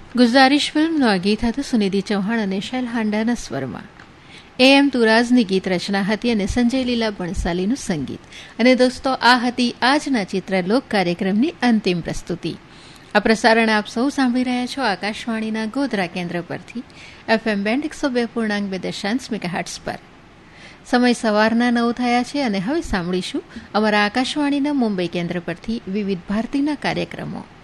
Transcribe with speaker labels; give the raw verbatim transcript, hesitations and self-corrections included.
Speaker 1: ગુજારિશ ફિલ્મનું આ ગીત હતું સુનિધિ ચૌહાણ અને શૈલ હાંડાના સ્વરમાં. એ એમ તુરાઝની ગીત રચના હતી અને સંજય લીલા ભણસાલીનું સંગીત. અને દોસ્તો, આ હતી આજના ચિત્રલોક કાર્યક્રમની અંતિમ પ્રસ્તુતિ. આ પ્રસારણ આપ સૌ સાંભળી રહ્યા છો આકાશવાણીના ગોધરા કેન્દ્ર પરથી એફએમ બેન્ડ એકસો બે પૂર્ણાંક બે દશાંશ મેગાહર્ટ્ઝ પર. સમય સવારના નવ થયા છે અને હવે સાંભળીશું અમારા આકાશવાણીના મુંબઈ કેન્દ્ર પરથી વિવિધ ભારતીના કાર્યક્રમો.